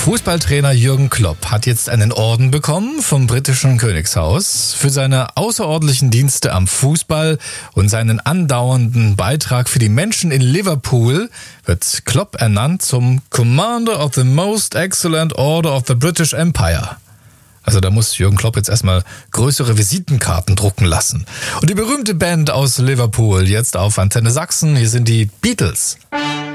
Fußballtrainer Jürgen Klopp hat jetzt einen Orden bekommen vom britischen Königshaus. Für seine außerordentlichen Dienste am Fußball und seinen andauernden Beitrag für die Menschen in Liverpool wird Klopp ernannt zum Commander of the Most Excellent Order of the British Empire. Also da muss Jürgen Klopp jetzt erstmal größere Visitenkarten drucken lassen. Und die berühmte Band aus Liverpool jetzt auf Antenne Sachsen. Hier sind die Beatles.